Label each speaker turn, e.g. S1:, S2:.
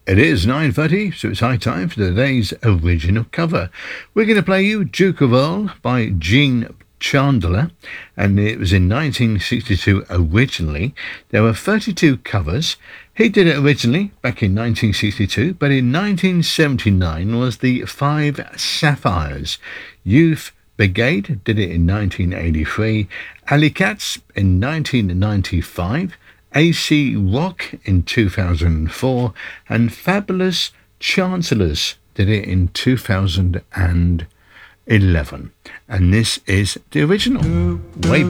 S1: It is 9:30, so it's high time for today's original cover. We're going to play you Duke of Earl by Gene Chandler, and it was in 1962 originally. There were 32 covers. He did it originally back in 1962, but in 1979 was the Five Sapphires. Youth Brigade did it in 1983, Alley Cats in 1995, AC Rock in 2004, and Fabulous Chancellors did it in 2011. And this is the original. Way